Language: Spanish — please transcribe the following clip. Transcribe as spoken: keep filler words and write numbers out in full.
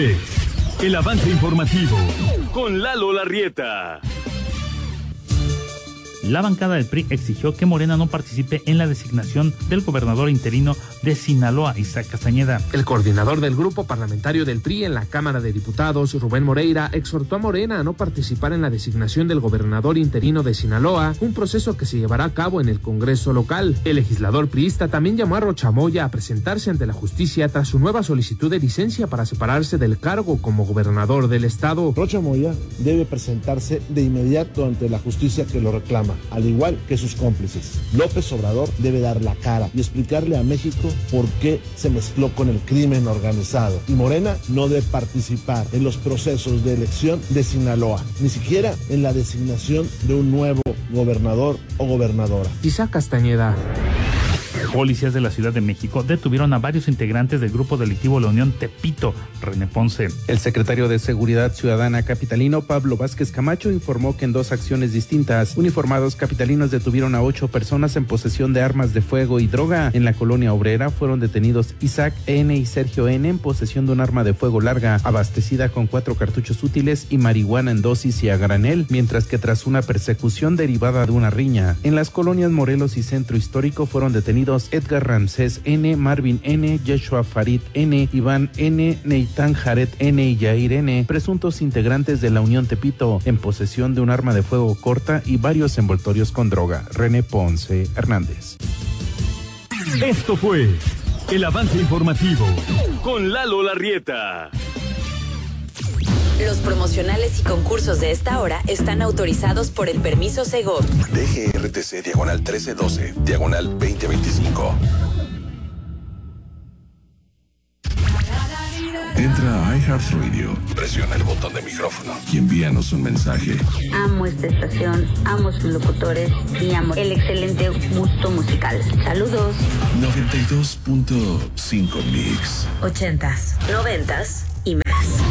es el avance informativo con Lalo Larrieta. La bancada del P R I exigió que Morena no participe en la designación del gobernador interino de Sinaloa, Isaac Castañeda. El coordinador del grupo parlamentario del P R I en la Cámara de Diputados, Rubén Moreira, exhortó a Morena a no participar en la designación del gobernador interino de Sinaloa, un proceso que se llevará a cabo en el Congreso local. El legislador priista también llamó a Rocha Moya a presentarse ante la justicia tras su nueva solicitud de licencia para separarse del cargo como gobernador del estado. Rocha Moya debe presentarse de inmediato ante la justicia que lo reclama, al igual que sus cómplices. López Obrador debe dar la cara y explicarle a México por qué se mezcló con el crimen organizado. Y Morena no debe participar en los procesos de elección de Sinaloa, ni siquiera en la designación de un nuevo gobernador o gobernadora. Isaac Castañeda. Policías de la Ciudad de México detuvieron a varios integrantes del grupo delictivo La Unión Tepito. René Ponce. El secretario de Seguridad Ciudadana capitalino, Pablo Vázquez Camacho, informó que en dos acciones distintas, uniformados capitalinos detuvieron a ocho personas en posesión de armas de fuego y droga. En la colonia obrera fueron detenidos Isaac N. y Sergio N. en posesión de un arma de fuego larga, abastecida con cuatro cartuchos útiles y marihuana en dosis y a granel, mientras que tras una persecución derivada de una riña, en las colonias Morelos y Centro Histórico fueron detenidos Edgar Ramsés N., Marvin N., Yeshua Farid N., Iván N., Neitán Jared N. y Yair N., presuntos integrantes de la Unión Tepito, en posesión de un arma de fuego corta y varios envoltorios con droga. René Ponce Hernández. Esto fue el avance informativo con Lalo Larrieta. Los promocionales y concursos de esta hora están autorizados por el permiso Segov. D G R T C diagonal trece doce, diagonal veinte veinticinco. Entra a iHeartRadio, presiona el botón de micrófono y envíanos un mensaje. Amo esta estación, amo sus locutores y amo el excelente gusto musical. Saludos. noventa y dos punto cinco Mix. Ochentas, noventas y más.